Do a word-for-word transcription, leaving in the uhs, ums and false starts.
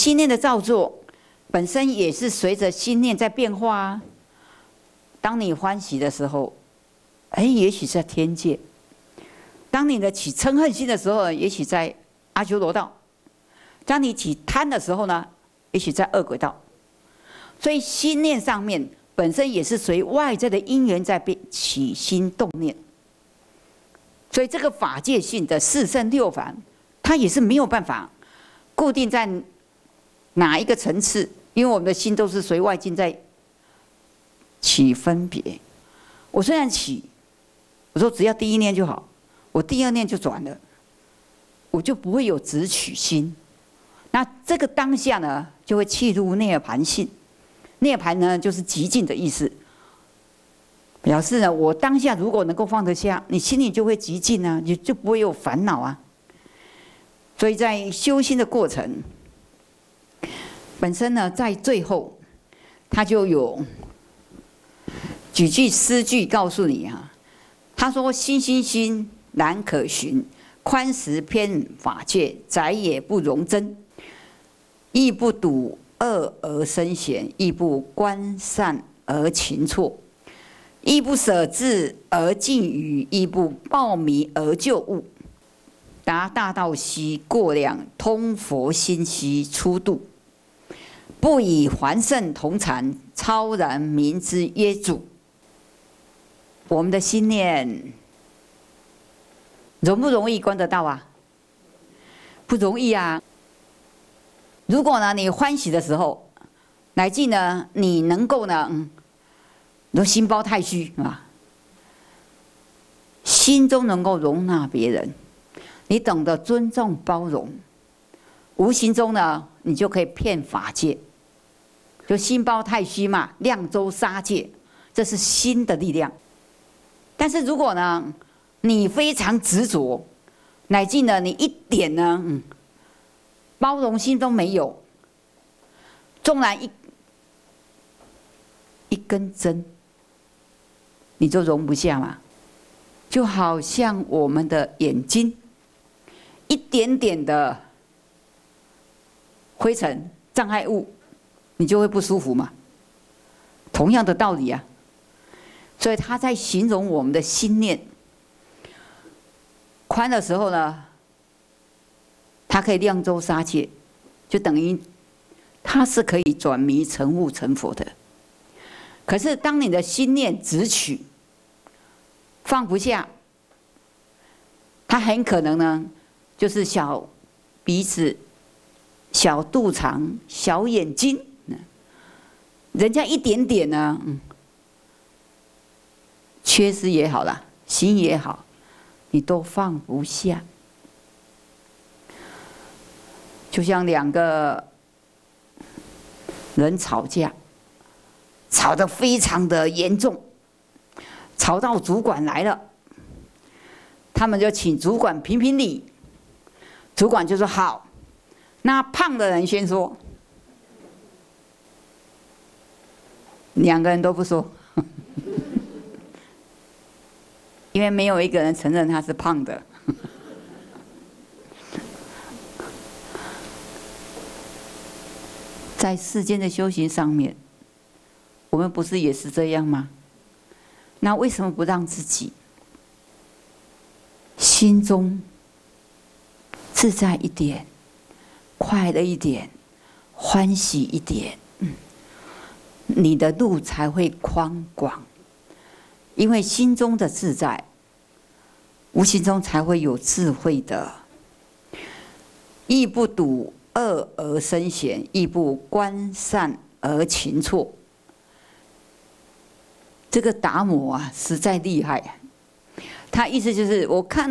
心念的造作本身也是随着心念在变化啊。当你欢喜的时候，哎，也许在天界；当你的起嗔恨心的时候，也许在阿修罗道；当你起贪的时候呢，也许在恶鬼道。所以心念上面本身也是随外在的因缘在变起心动念。所以这个法界性的四圣六凡，它也是没有办法固定在哪一个层次，因为我们的心都是随外境在起分别。我虽然起，我说只要第一念就好，我第二念就转了，我就不会有执取心。那这个当下呢，就会契入涅槃性。涅槃呢，就是极尽的意思，表示呢，我当下如果能够放得下，你心里就会极尽啊，你就不会有烦恼啊。所以在修心的过程，本身呢，在最后，他就有几句诗句告诉你啊。他说：“心心心难可寻，宽实偏法界，载也不容真，亦不睹恶而生嫌，亦不观善而情错，亦不舍智而尽语，亦不报迷而就悟。达大道兮过量，通佛心兮出度，不以还圣同禅，超然明之曰主。”我们的心念容不容易观得到啊？不容易啊！如果呢，你欢喜的时候，乃至呢，你能够呢，嗯，都心包太虚啊，心中能够容纳别人，你懂得尊重包容，无形中呢，你就可以骗法界，就心包太虚嘛，量周杀戒，这是心的力量。但是如果呢，你非常执着，乃至呢，你一点呢，嗯，包容心都没有，纵然一一根针，你就容不下嘛。就好像我们的眼睛，一点点的灰尘障碍物，你就会不舒服嘛。同样的道理啊。所以他在形容我们的心念宽的时候呢，它可以量周杀戒，就等于它是可以转迷成悟成佛的。可是当你的心念执取放不下，它很可能呢，就是小鼻子、小肚肠、小眼睛，人家一点点呢，嗯。缺失也好啦，心也好，你都放不下。就像两个人吵架，吵得非常的严重，吵到主管来了，他们就请主管评评理。主管就说好，那胖的人先说。两个人都不说。因为没有一个人承认他是胖的。在世间的修行上面，我们不是也是这样吗？那为什么不让自己心中自在一点、快乐一点、欢喜一点？嗯，你的路才会宽广。因为心中的自在，无形中才会有智慧的。亦不睹恶而生嫌，亦不观善而情错。这个达摩啊，实在厉害。他意思就是，我看